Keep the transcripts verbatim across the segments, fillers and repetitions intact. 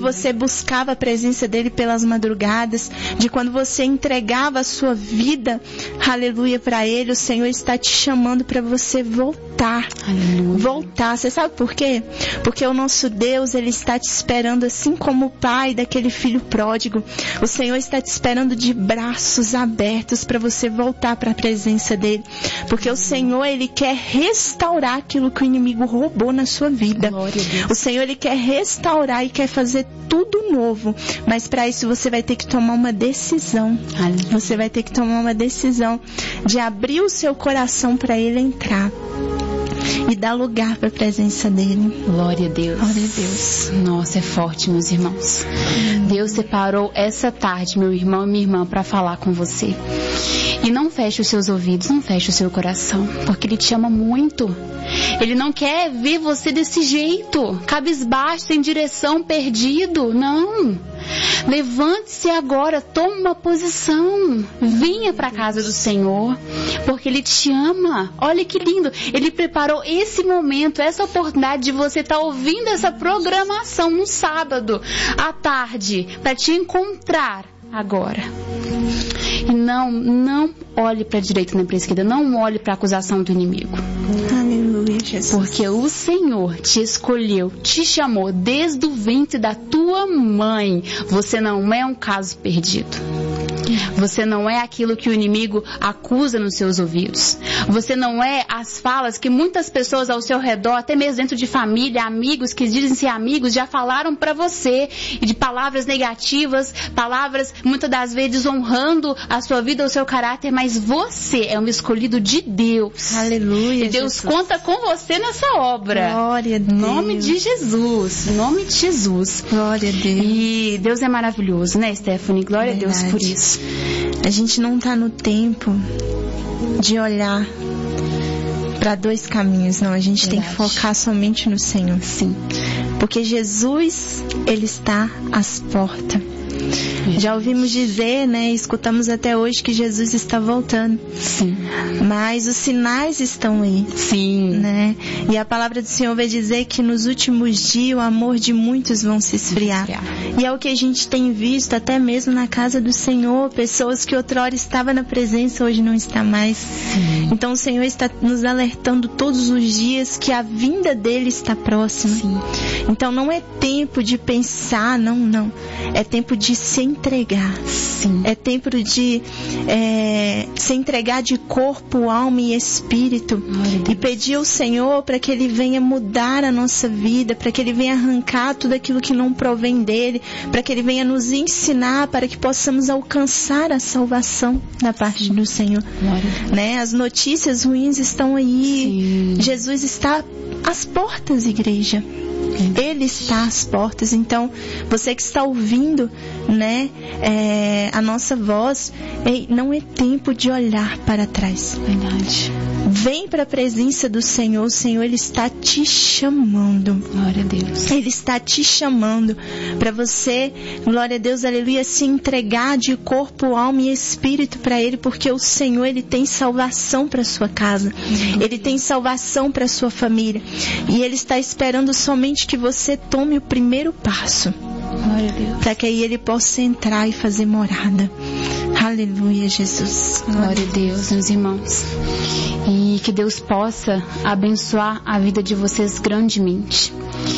você buscava a presença dele pelas madrugadas, de quando você entregava a sua vida, aleluia, para ele. O Senhor está te chamando para você voltar. Aleluia. Voltar. Você sabe por quê? Porque o nosso Deus, ele está te esperando, assim como o pai daquele filho pródigo. O Senhor está te esperando de braços abertos para você voltar para a presença dele. Porque o Senhor, ele quer restaurar aquilo que o inimigo roubou na sua vida. O Senhor, ele quer restaurar e quer fazer tudo novo. Mas para isso você vai ter que tomar uma decisão. Aleluia. Você vai ter que tomar uma decisão de abrir o seu coração para ele entrar e dar lugar para a presença dele. Glória a Deus. Glória a Deus. Nossa, é forte, meus irmãos. Hum. Deus separou essa tarde, meu irmão e minha irmã, para falar com você. E não feche os seus ouvidos, não feche o seu coração, porque Ele te ama muito. Ele não quer ver você desse jeito, cabisbaixo, sem direção, perdido. Não. Levante-se agora, tome uma posição. Venha para a casa do Senhor, porque Ele te ama. Olha que lindo. Ele preparou esse momento, essa oportunidade de você estar ouvindo essa programação no sábado à tarde, para te encontrar agora. E não, não olhe para a direita nem para a esquerda, não olhe para a acusação do inimigo. Aleluia, Jesus. Porque o Senhor te escolheu, te chamou desde o ventre da tua mãe. Você não é um caso perdido. Você não é aquilo que o inimigo acusa nos seus ouvidos. Você não é as falas que muitas pessoas ao seu redor, até mesmo dentro de família, amigos que dizem ser amigos, já falaram para você, e de palavras negativas, palavras muitas das vezes desonrando a sua vida, o seu caráter, mas você é um escolhido de Deus. Aleluia. E Deus Jesus. Conta com você nessa obra. Glória a Deus. Em nome de Jesus. Em nome de Jesus. Glória a Deus. E Deus é maravilhoso, né, Stephanie? Glória Verdade. a Deus por isso. A gente não está no tempo de olhar para dois caminhos, não. A gente Verdade. Tem que focar somente no Senhor. Sim. Porque Jesus, Ele está às portas. Já ouvimos dizer, né, escutamos até hoje que Jesus está voltando. Sim. Mas os sinais estão aí. Sim. Né? E a palavra do Senhor vai dizer que nos últimos dias o amor de muitos vão se esfriar. esfriar. E é o que a gente tem visto até mesmo na casa do Senhor. Pessoas que outrora estavam na presença, hoje não está mais. Sim. Então o Senhor está nos alertando todos os dias que a vinda dele está próxima. Sim. Então não é tempo de pensar, não, não. É tempo de se entregar. Sim. É tempo de é, se entregar de corpo, alma e espírito. E pedir ao Senhor para que Ele venha mudar a nossa vida, para que Ele venha arrancar tudo aquilo que não provém dEle, para que Ele venha nos ensinar para que possamos alcançar a salvação da parte Sim. do Senhor. Né? As notícias ruins estão aí. Sim. Jesus está às portas, igreja. Ele está às portas. Então você que está ouvindo, né, é, a nossa voz, ei, não é tempo de olhar para trás. Verdade. Vem para a presença do Senhor. O Senhor, Ele está te chamando. Glória a Deus. Ele está te chamando para você, glória a Deus, aleluia, se entregar de corpo, alma e espírito para Ele, porque o Senhor, Ele tem salvação para sua casa. Uhum. Ele tem salvação para sua família. E Ele está esperando somente que você tome o primeiro passo. Glória a Deus. Para que aí Ele possa entrar e fazer morada. Aleluia, Jesus. Glória a Deus, meus irmãos. E que Deus possa abençoar a vida de vocês grandemente.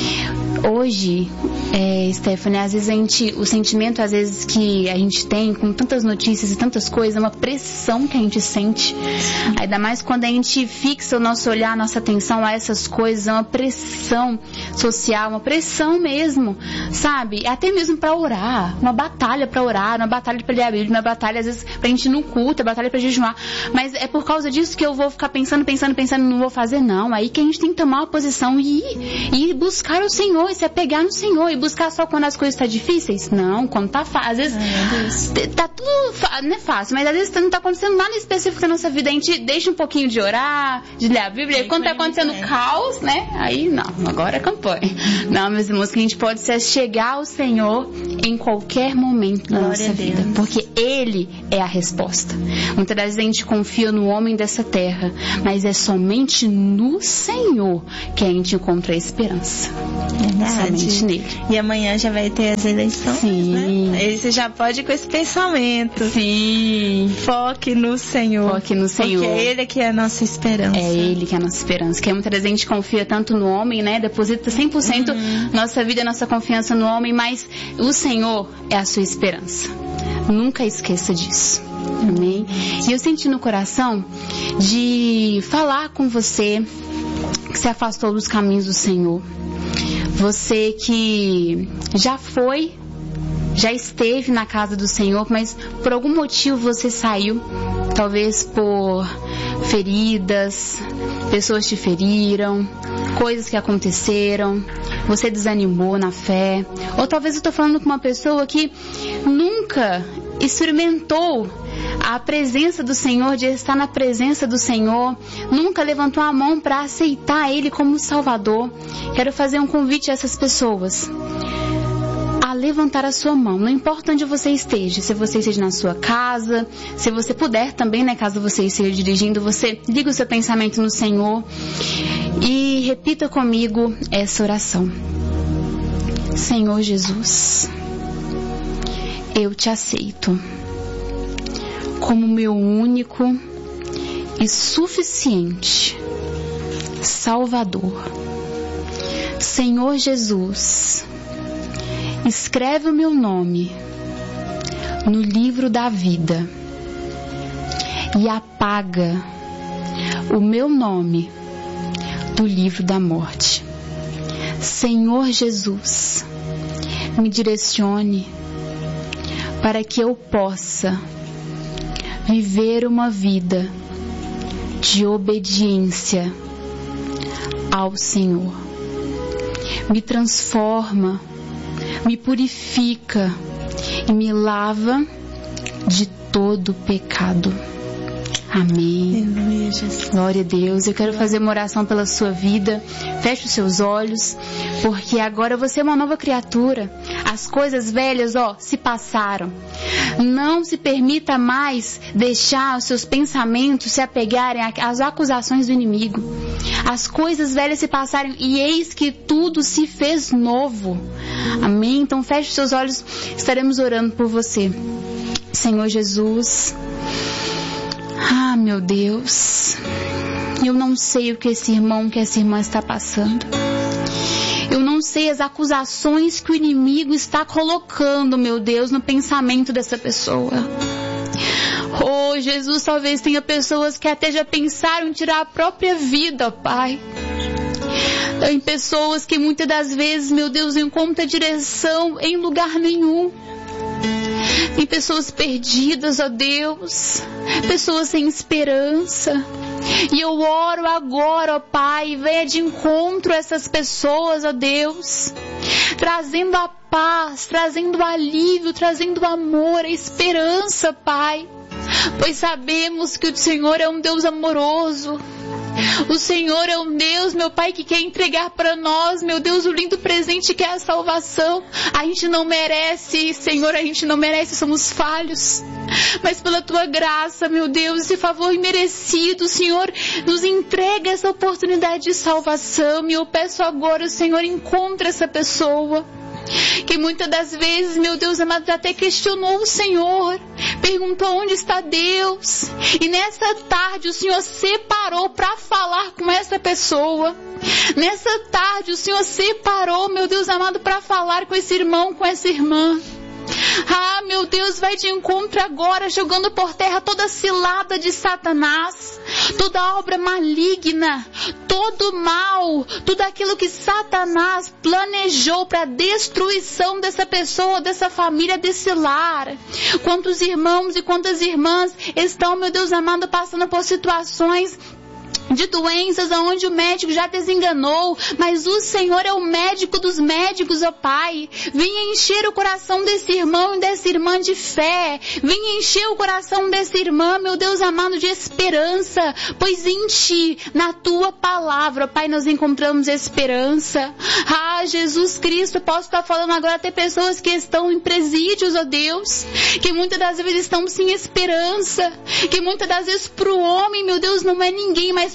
Hoje, é, Stephanie, às vezes a gente, o sentimento às vezes que a gente tem com tantas notícias e tantas coisas, é uma pressão que a gente sente. Ainda mais quando a gente fixa o nosso olhar, a nossa atenção a essas coisas, é uma pressão social, uma pressão mesmo, sabe? Até mesmo para orar, uma batalha para orar, uma batalha para ler a Bíblia, uma batalha às vezes pra gente ir no culto, uma batalha para jejuar. Mas é por causa disso que eu vou ficar pensando, pensando, pensando, não vou fazer não. Aí que a gente tem que tomar uma posição e ir, e buscar o Senhor, e se apegar no Senhor, e buscar só quando as coisas estão difíceis? Não, quando tá fácil. Às vezes Ai, tá tudo, não é fácil, mas às vezes não tá acontecendo nada específico na nossa vida. A gente deixa um pouquinho de orar, de ler a Bíblia, e quando tá acontecendo é. caos, né? Aí não, agora é campanha. Não, meus irmãos, que a gente pode ser chegar ao Senhor em qualquer momento da Glória nossa vida, porque Ele é a resposta. Muitas das vezes a gente confia no homem dessa terra, mas é somente no Senhor que a gente encontra a esperança. Verdade. Somente nele. E amanhã já vai ter as eleições, Sim. né? Aí você já pode ir com esse pensamento. Sim. Foque no Senhor. Foque no Senhor. Porque é Ele que é a nossa esperança. É Ele que é a nossa esperança. Que muitas vezes a gente confia tanto no homem, né? Deposita cem por cento uhum. nossa vida, nossa confiança no homem, mas o Senhor é a sua esperança. Nunca esqueça disso. Amém? E eu senti no coração de falar com você que se afastou dos caminhos do Senhor. Você que já foi, já esteve na casa do Senhor, mas por algum motivo você saiu. Talvez por feridas, pessoas te feriram, coisas que aconteceram, você desanimou na fé. Ou talvez eu estou falando com uma pessoa que nunca experimentou a presença do Senhor, de estar na presença do Senhor, nunca levantou a mão para aceitar Ele como Salvador. Quero fazer um convite a essas pessoas a levantar a sua mão, não importa onde você esteja, se você esteja na sua casa, se você puder também, né, caso você esteja dirigindo, você liga o seu pensamento no Senhor e repita comigo essa oração. Senhor Jesus, eu te aceito como meu único e suficiente Salvador. Senhor Jesus, escreve o meu nome no livro da vida e apaga o meu nome do livro da morte. Senhor Jesus, me direcione para que eu possa viver uma vida de obediência ao Senhor. Me transforma, me purifica e me lava de todo pecado. Amém. Aleluia, Jesus. Glória a Deus. Eu quero fazer uma oração pela sua vida. Feche os seus olhos, porque agora você é uma nova criatura. As coisas velhas, ó, se passaram. Não se permita mais deixar os seus pensamentos se apegarem às acusações do inimigo. As coisas velhas se passaram e eis que tudo se fez novo. Amém? Então feche os seus olhos, estaremos orando por você. Senhor Jesus, ah, meu Deus, eu não sei o que esse irmão, que essa irmã está passando. Eu não sei as acusações que o inimigo está colocando, meu Deus, no pensamento dessa pessoa. Oh, Jesus, talvez tenha pessoas que até já pensaram em tirar a própria vida, Pai. Tem pessoas que muitas das vezes, meu Deus, não encontram direção em lugar nenhum. Tem pessoas perdidas, ó Deus, pessoas sem esperança. E eu oro agora, ó Pai, venha de encontro a essas pessoas, ó Deus, trazendo a paz, trazendo o alívio, trazendo o amor, a esperança, Pai. Pois sabemos que o Senhor é um Deus amoroso. O Senhor é um Deus, meu Pai, que quer entregar para nós, meu Deus, o lindo presente que é a salvação. A gente não merece, Senhor, a gente não merece, somos falhos. Mas pela Tua graça, meu Deus, esse favor imerecido, Senhor, nos entrega essa oportunidade de salvação. E eu peço agora, Senhor, encontre essa pessoa que muitas das vezes, meu Deus amado, até questionou o Senhor, perguntou onde está Deus, e nessa tarde o Senhor separou para falar com essa pessoa. Nessa tarde o Senhor separou, meu Deus amado, para falar com esse irmão, com essa irmã. Ah, meu Deus, vai de encontro agora, jogando por terra toda cilada de Satanás, toda obra maligna, todo mal, tudo aquilo que Satanás planejou para a destruição dessa pessoa, dessa família, desse lar. Quantos irmãos e quantas irmãs estão, meu Deus amado, passando por situações de doenças onde o médico já desenganou, mas o Senhor é o médico dos médicos, ó Pai. Venha encher o coração desse irmão e dessa irmã de fé. Venha encher o coração dessa irmã, meu Deus amado, de esperança, pois em Ti, na Tua palavra, ó Pai, nós encontramos esperança. Ah, Jesus Cristo, posso estar falando agora até pessoas que estão em presídios, ó Deus, que muitas das vezes estão sem esperança, que muitas das vezes para o homem, meu Deus, não é ninguém, mas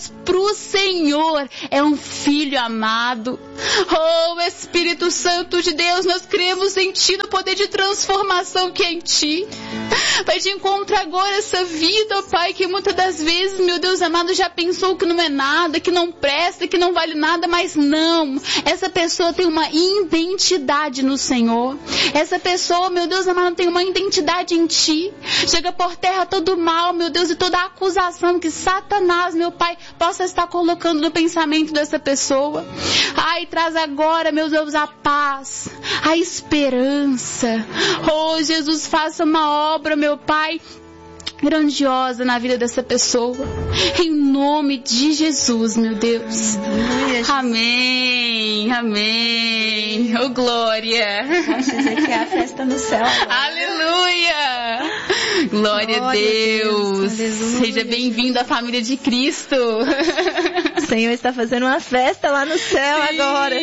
mas pro Senhor é um filho amado. Oh, Espírito Santo de Deus, nós cremos em Ti, no poder de transformação que é em Ti. Pai, de encontro agora essa vida, oh, Pai, que muitas das vezes, meu Deus amado, já pensou que não é nada, que não presta, que não vale nada, mas não. Essa pessoa tem uma identidade no Senhor. Essa pessoa, meu Deus amado, tem uma identidade em Ti. Chega por terra todo mal, meu Deus, e toda a acusação que Satanás, meu Pai, possa estar colocando no pensamento dessa pessoa. Ai, traz agora, meu Deus, a paz, a esperança. Oh, Jesus, faça uma obra, meu Pai, grandiosa na vida dessa pessoa, em nome de Jesus, meu Deus. Amém, amém. Oh, glória. Vamos dizer que é a festa no céu agora. Aleluia. Glória, Glória a Deus. Deus. Seja bem-vindo à família de Cristo. O Senhor está fazendo uma festa lá no céu. Sim. Agora.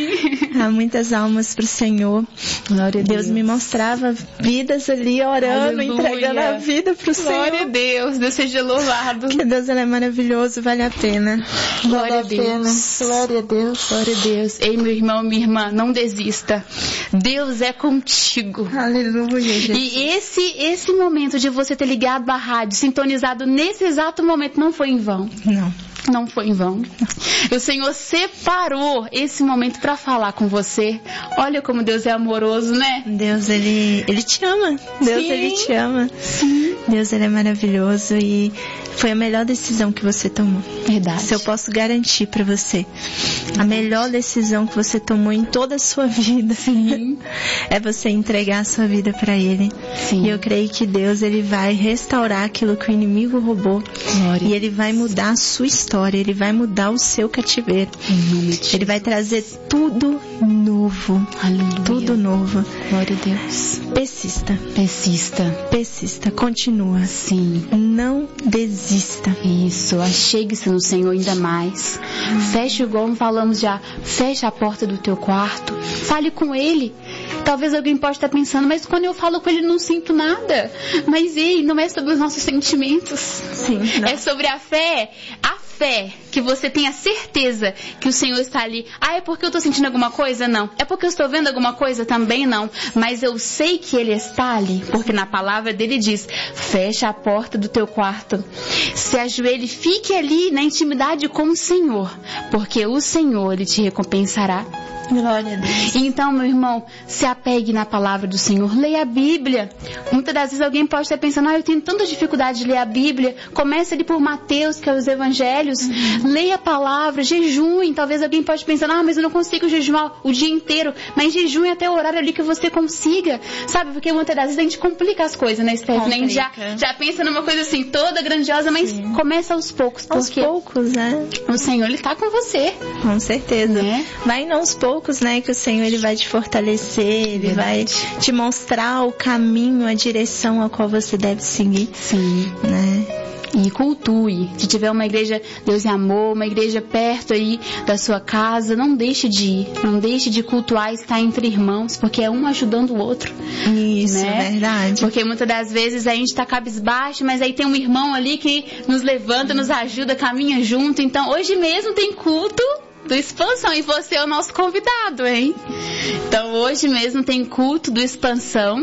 Há muitas almas para o Senhor. Glória a Deus. Deus me mostrava vidas ali orando, Aleluia. Entregando a vida para o Senhor. Glória a Deus. Deus seja louvado. Que Deus, ele é maravilhoso, vale a pena. Glória vale a Deus. Pena. Glória a Deus. Glória a Deus. Ei, meu irmão, minha irmã, não desista. Deus é contigo. Aleluia, Jesus. E esse, esse momento de você ter ligado a rádio, sintonizado nesse exato momento, não foi em vão. Não. Não foi em vão. O Senhor separou esse momento para falar com você. Olha como Deus é amoroso, né? Deus, ele, ele te ama. Deus, Sim. ele te ama. Sim. Deus, ele é maravilhoso e foi a melhor decisão que você tomou. Verdade. Isso eu posso garantir para você. Verdade. A melhor decisão que você tomou em toda a sua vida. Sim. É você entregar a sua vida para Ele. Sim. E eu creio que Deus, ele vai restaurar aquilo que o inimigo roubou. Glória. E ele vai mudar a sua história. Ele vai mudar o seu cativeiro. Ele vai trazer tudo novo. Aleluia. Tudo novo. Glória a Deus. Persista. Persista. Persista. Continua. Sim. Não desista. Isso. Achegue-se no Senhor ainda mais. Hum. Feche, igual falamos já, fecha a porta do teu quarto. Fale com Ele. Talvez alguém possa estar pensando, mas quando eu falo com Ele não sinto nada. Mas ei, não é sobre os nossos sentimentos. Sim. Não. É sobre a fé. A fé que você tenha certeza que o Senhor está ali. Ah, é porque eu estou sentindo alguma coisa? Não. É porque eu estou vendo alguma coisa? Também não. Mas eu sei que Ele está ali, porque na palavra dele diz, fecha a porta do teu quarto, se ajoelhe, fique ali na intimidade com o Senhor, porque o Senhor, Ele te recompensará. Glória a Deus. Então, meu irmão, se apegue na palavra do Senhor. Leia a Bíblia. Muitas das vezes alguém pode estar pensando, ah, eu tenho tanta dificuldade de ler a Bíblia. Comece ali por Mateus, que é os Evangelhos. Uhum. Leia a palavra, jejue. Talvez alguém pode pensar, ah, mas eu não consigo jejuar o dia inteiro. Mas jejue até o horário ali que você consiga. Sabe, porque muitas das vezes a gente complica as coisas, né, Stephanie? A gente já, já pensa numa coisa assim, toda grandiosa, mas Sim. começa aos poucos. Porque aos poucos, né? O Senhor, Ele está com você. Com certeza. Né? Vai indo aos poucos. Né, que o Senhor, ele vai te fortalecer, ele Verdade. Vai te mostrar o caminho, a direção a qual você deve seguir. Sim. Né? E cultue. Se tiver uma igreja Deus e Amor, uma igreja perto aí da sua casa, não deixe de ir. Não deixe de cultuar e estar entre irmãos, porque é um ajudando o outro. Isso, né? É verdade. Porque muitas das vezes a gente está cabisbaixo, mas aí tem um irmão ali que nos levanta, nos ajuda, caminha junto. Então, hoje mesmo tem culto do Expansão e você é o nosso convidado, hein? Então hoje mesmo tem culto do Expansão,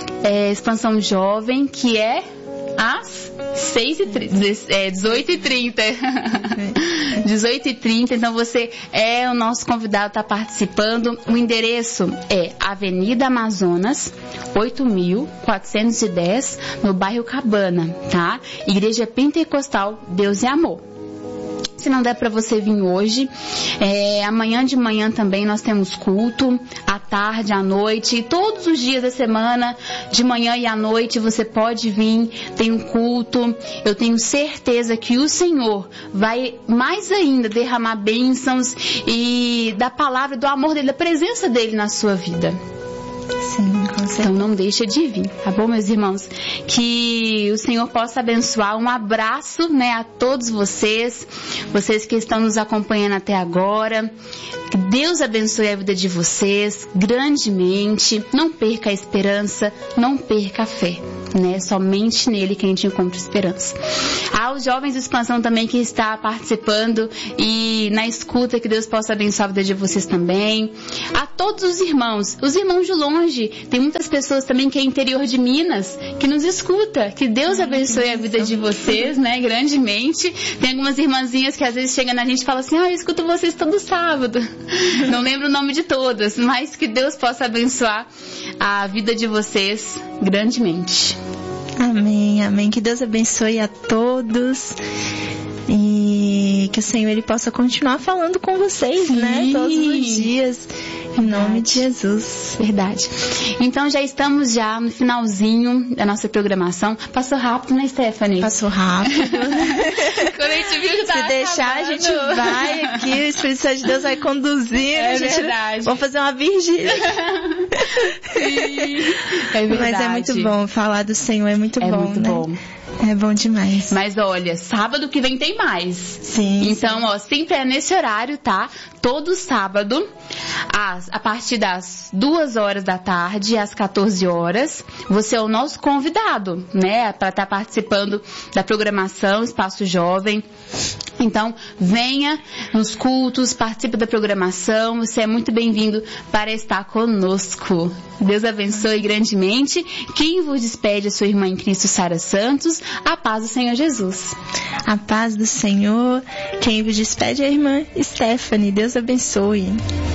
é, Expansão Jovem, que é às seis e trinta, é, dezoito e trinta. dezoito e trinta, então você é o nosso convidado, está participando. O endereço é Avenida Amazonas, oito mil quatrocentos e dez, no bairro Cabana, tá? Igreja Pentecostal Deus e Amor. Se não der para você vir hoje, é, amanhã de manhã também nós temos culto, à tarde, à noite, e todos os dias da semana, de manhã e à noite, você pode vir, tem um culto. Eu tenho certeza que o Senhor vai mais ainda derramar bênçãos e da palavra, do amor dele, da presença dele na sua vida. Sim, com certeza. Então não deixa de vir, tá bom, meus irmãos? Que o Senhor possa abençoar. Um abraço, né, a todos vocês, vocês que estão nos acompanhando até agora. Que Deus abençoe a vida de vocês grandemente. Não perca a esperança, não perca a fé, né? Somente nele que a gente encontra esperança. Aos jovens de expansão também que está participando e na escuta, que Deus possa abençoar a vida de vocês também. A todos os irmãos, os irmãos de longe, tem muitas pessoas também que é interior de Minas, que nos escuta. Que Deus abençoe a vida de vocês, né? Grandemente. Tem algumas irmãzinhas que às vezes chegam na gente e falam assim: ah, eu escuto vocês todo sábado. Não lembro o nome de todas, mas que Deus possa abençoar a vida de vocês grandemente. Amém, amém. Que Deus abençoe a todos e que o Senhor ele possa continuar falando com vocês, Sim. né? Todos os dias. Em nome de Jesus. Verdade. Então já estamos já no finalzinho da nossa programação. Passou rápido, né, Stephanie? Passou rápido. Quando a gente viu que tava Se deixar, acabando. a gente vai aqui, o Espírito Santo de Deus vai conduzir. É a gente... verdade. Vamos fazer uma vigília. Sim, é verdade. Mas é muito bom falar do Senhor, é muito é bom, muito né? bom. É bom demais. Mas olha, sábado que vem tem mais. Sim. Então, sim. ó, sempre é nesse horário, tá? Todo sábado, às, a partir das duas horas da tarde às quatorze horas, você é o nosso convidado, né? Para estar participando da programação Espaço Jovem. Então, venha nos cultos, participe da programação. Você é muito bem-vindo para estar conosco. Deus abençoe grandemente. Quem vos despede é sua irmã em Cristo, Sara Santos. A paz do Senhor Jesus. A paz do Senhor. Quem vos despede é a irmã Stephanie. Deus abençoe.